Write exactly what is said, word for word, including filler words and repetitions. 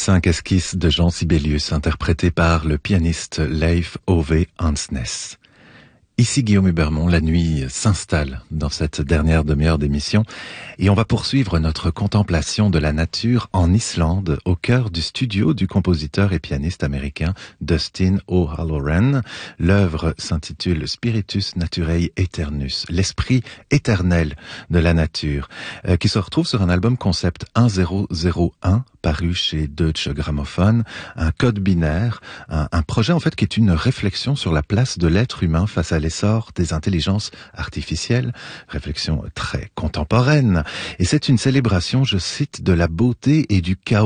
Cinq esquisses de Jean Sibelius, interprétées par le pianiste Leif Ove Andsnes. Ici Guillaume Hubermont, la nuit s'installe dans cette dernière demi-heure d'émission et on va poursuivre notre contemplation de la nature en Islande, au cœur du studio du compositeur et pianiste américain Dustin O'Halloran. L'œuvre s'intitule Spiritus Naturae Aeternus, l'esprit éternel de la nature, euh, qui se retrouve sur un album concept un zéro zéro un, paru chez Deutsche Grammophon, un code binaire, un, un projet en fait qui est une réflexion sur la place de l'être humain face à l'essor des intelligences artificielles, réflexion très contemporaine, et c'est une célébration, je cite, de la beauté et du chaos